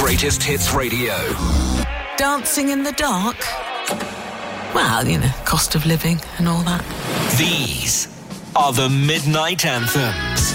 Greatest Hits Radio. Dancing in the dark? Well, cost of living and all that. These are the Midnight Anthems.